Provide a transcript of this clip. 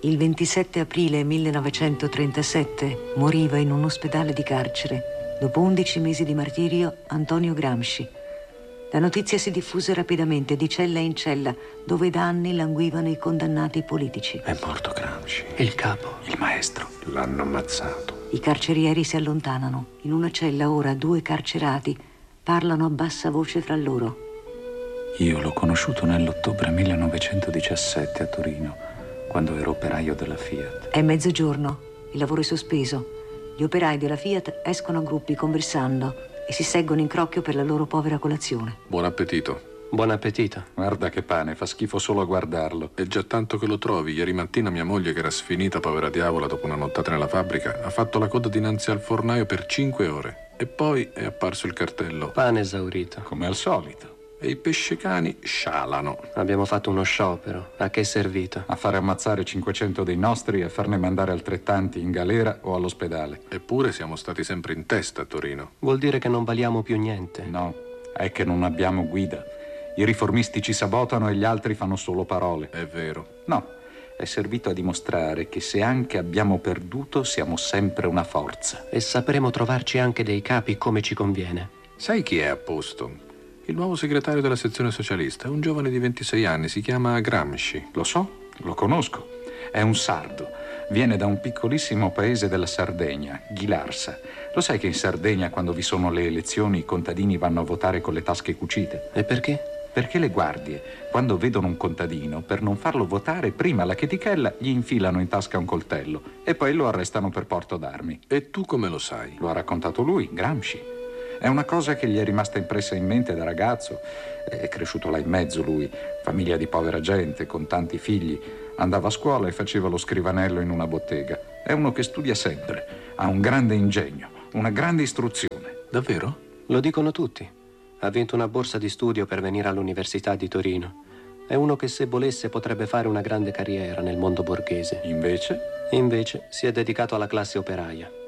Il 27 aprile 1937 moriva in un ospedale di carcere, dopo 11 mesi di martirio, Antonio Gramsci. La notizia si diffuse rapidamente, di cella in cella, dove da anni languivano i condannati politici. È morto Gramsci. Il capo. Il maestro. L'hanno ammazzato. I carcerieri si allontanano. In una cella ora 2 carcerati parlano a bassa voce fra loro. Io l'ho conosciuto nell'ottobre 1917 a Torino, quando ero operaio della Fiat. È mezzogiorno, il lavoro è sospeso. Gli operai della Fiat escono a gruppi conversando e si seggono in crocchio per la loro povera colazione. Buon appetito. Buon appetito. Guarda che pane, fa schifo solo a guardarlo. È già tanto che lo trovi. Ieri mattina mia moglie, che era sfinita, povera diavola, dopo una nottata nella fabbrica, ha fatto la coda dinanzi al fornaio per 5 ore. E poi è apparso il cartello. Pane esaurito. Come al solito. E i pescecani scialano. Abbiamo fatto uno sciopero. A che è servito? A fare ammazzare 500 dei nostri e a farne mandare altrettanti in galera o all'ospedale. Eppure siamo stati sempre in testa a Torino. Vuol dire che non valiamo più niente. No, è che non abbiamo guida. I riformisti ci sabotano e gli altri fanno solo parole. È vero. No, è servito a dimostrare che se anche abbiamo perduto siamo sempre una forza. E sapremo trovarci anche dei capi come ci conviene. Sai chi è a posto? Il nuovo segretario della sezione socialista. È un giovane di 26 anni, si chiama Gramsci. Lo so, lo conosco. È un sardo. Viene da un piccolissimo paese della Sardegna, Ghilarsa. Lo sai che in Sardegna, quando vi sono le elezioni, i contadini vanno a votare con le tasche cucite? E perché? Perché le guardie, quando vedono un contadino, per non farlo votare, prima alla chetichella gli infilano in tasca un coltello e poi lo arrestano per porto d'armi. E tu come lo sai? Lo ha raccontato lui, Gramsci. È una cosa che gli è rimasta impressa in mente da ragazzo. È cresciuto là in mezzo lui, famiglia di povera gente, con tanti figli. Andava a scuola e faceva lo scrivanello in una bottega. È uno che studia sempre, ha un grande ingegno, una grande istruzione. Davvero? Lo dicono tutti. Ha vinto una borsa di studio per venire all'Università di Torino. È uno che, se volesse, potrebbe fare una grande carriera nel mondo borghese. Invece? Invece si è dedicato alla classe operaia.